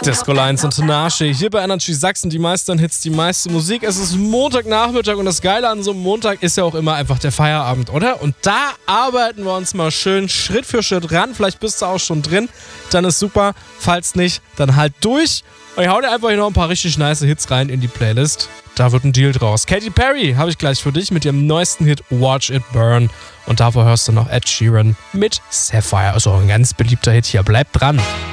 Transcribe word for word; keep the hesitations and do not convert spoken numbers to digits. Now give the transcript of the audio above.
Disco Lines und Tinashe hier bei Energy Sachsen, die meisten Hits, die meiste Musik. Es ist Montagnachmittag und das Geile an so einem Montag ist ja auch immer einfach der Feierabend, oder? Und da arbeiten wir uns mal schön Schritt für Schritt ran. Vielleicht bist du auch schon drin, dann ist super. Falls nicht, dann halt durch. Und ich hau dir einfach hier noch ein paar richtig nice Hits rein in die Playlist. Da wird ein Deal draus. Katy Perry habe ich gleich für dich mit ihrem neuesten Hit Watch It Burn. Und davor hörst du noch Ed Sheeran mit Sapphire. Also ein ganz beliebter Hit hier. Bleib dran.